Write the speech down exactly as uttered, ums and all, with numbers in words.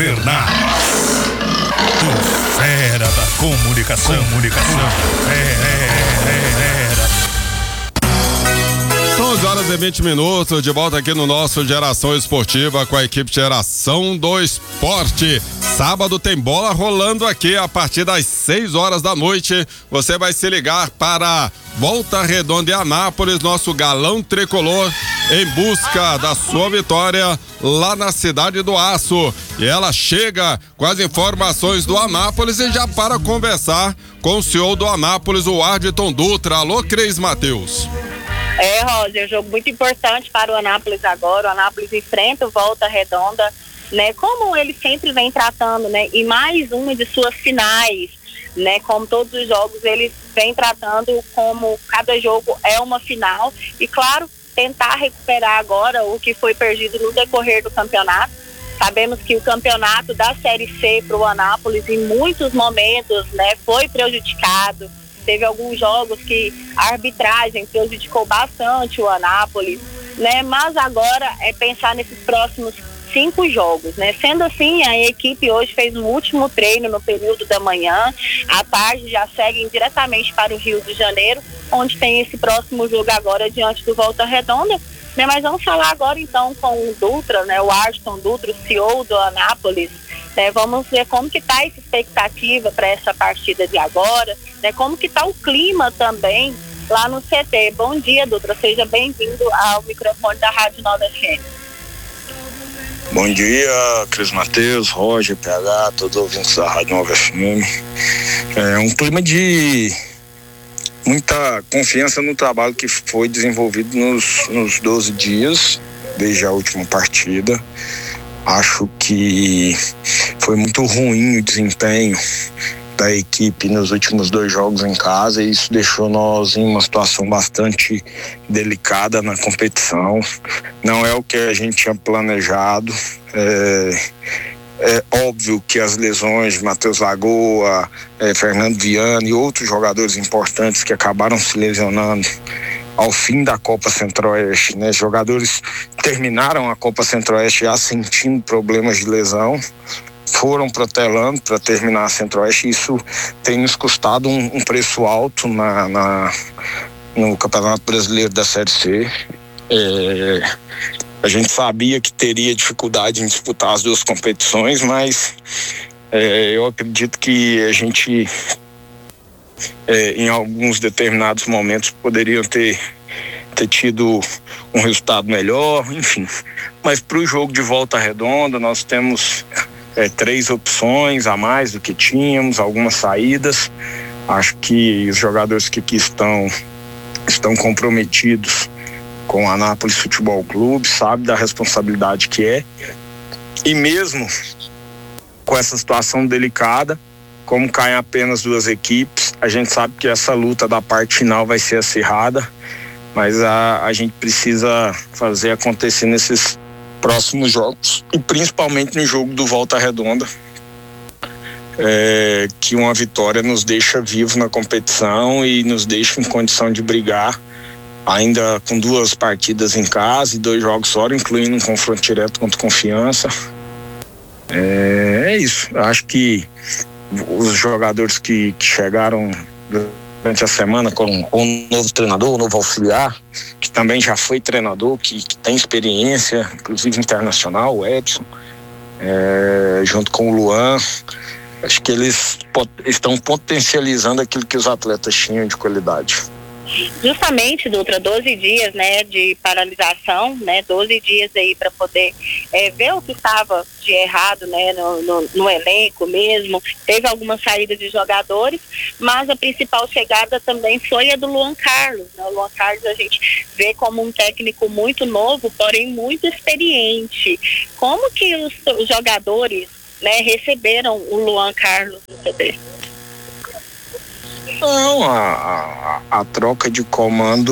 Bernardo, o fera da comunicação, comunicação, fera. São onze horas e vinte minutos, de volta aqui no nosso Geração Esportiva com a equipe Geração do Esporte. Sábado tem bola rolando aqui a partir das seis horas da noite. Você vai se ligar para Volta Redonda e Anápolis, nosso galão tricolor, em busca da sua vitória lá na Cidade do Aço. E ela chega com as informações do Anápolis e já para conversar com o C E O do Anápolis, o Ardton Dutra. Alô, Cris Matheus. É, Roger, jogo muito importante para o Anápolis agora. O Anápolis enfrenta o Volta Redonda, né? Como ele sempre vem tratando, né? E mais uma de suas finais, né? Como todos os jogos, ele vem tratando como cada jogo é uma final. E, claro, tentar recuperar agora o que foi perdido no decorrer do campeonato. Sabemos que o campeonato da Série C para o Anápolis, em muitos momentos, né? Foi prejudicado. Teve alguns jogos que a arbitragem prejudicou bastante o Anápolis, né? Mas agora é pensar nesses próximos cinco jogos, né? Sendo assim, a equipe hoje fez o último treino no período da manhã. À tarde já seguem diretamente para o Rio de Janeiro, onde tem esse próximo jogo agora diante do Volta Redonda, né? Mas vamos falar agora então com o Dutra, né? O Ardton Dutra, o C E O do Anápolis. É, vamos ver como que está essa expectativa para essa partida de agora, né? Como que está o clima também lá no C T. Bom dia, Dutra, seja bem-vindo ao microfone da Rádio Nova F M. Bom dia, Cris Matheus, Roger, P H, todos os ouvintes da Rádio Nova F M. É um clima de muita confiança no trabalho que foi desenvolvido nos, nos doze dias, desde a última partida. Acho que foi muito ruim o desempenho da equipe nos últimos dois jogos em casa, e isso deixou nós em uma situação bastante delicada na competição. Não é o que a gente tinha planejado. É, é óbvio que as lesões de Matheus Lagoa, é, Fernando Viana e outros jogadores importantes que acabaram se lesionando ao fim da Copa Centro-Oeste, né? Jogadores terminaram a Copa Centro-Oeste já sentindo problemas de lesão, foram protelando para terminar a Centro-Oeste, e isso tem nos custado um, um preço alto na, na, no Campeonato Brasileiro da Série C. É, a gente sabia que teria dificuldade em disputar as duas competições, mas é, eu acredito que a gente É, em alguns determinados momentos poderiam ter, ter tido um resultado melhor, enfim. Mas para o jogo de Volta Redonda nós temos é, três opções a mais do que tínhamos, algumas saídas. Acho que os jogadores que aqui estão, estão comprometidos com o Anápolis Futebol Clube, sabem da responsabilidade que é. E mesmo com essa situação delicada, como caem apenas duas equipes, a gente sabe que essa luta da parte final vai ser acirrada, mas a, a gente precisa fazer acontecer nesses próximos jogos, e principalmente no jogo do Volta Redonda, é, que uma vitória nos deixa vivos na competição e nos deixa em condição de brigar, ainda com duas partidas em casa e dois jogos fora, incluindo um confronto direto contra Confiança. É, é isso, acho que os jogadores que, que chegaram durante a semana com, com um novo treinador, um novo auxiliar, que também já foi treinador, que, que tem experiência, inclusive internacional, o Edson, é, junto com o Luan, acho que eles pot- estão potencializando aquilo que os atletas tinham de qualidade. Justamente, Dutra, doze dias, né, de paralisação, né, doze dias aí para poder é, ver o que estava de errado, né, no, no, no elenco mesmo. Teve algumas saídas de jogadores, mas a principal chegada também foi a do Luan Carlos, né? O Luan Carlos a gente vê como um técnico muito novo, porém muito experiente. Como que os, os jogadores, né, receberam o Luan Carlos no C T? Não, a, a, a troca de comando